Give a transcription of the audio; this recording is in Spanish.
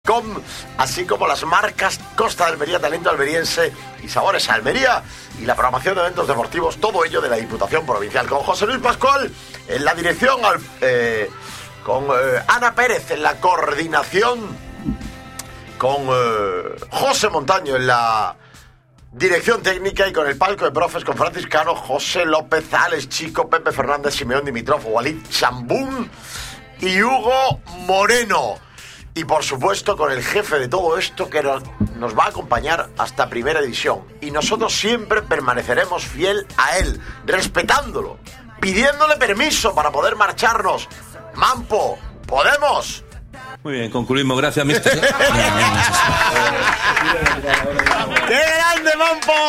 así como las marcas Costa de Almería, Talento Almeriense y Sabores Almería, y la programación de eventos deportivos, todo ello de la Diputación Provincial, con José Luis Pascual en la dirección, con Ana Pérez en la coordinación, con José Montaño en la dirección técnica, y con el palco de profes, con Franciscano, José López, Alex Chico, Pepe Fernández, Simeón Dimitrov, Walid Chambún y Hugo Moreno. Y por supuesto con el jefe de todo esto, que nos va a acompañar hasta Primera División. Y nosotros siempre permaneceremos fiel a él, respetándolo, pidiéndole permiso para poder marcharnos. Mampo, ¿podemos? Muy bien, concluimos. Gracias, mister. ¡Qué grande, Mampo!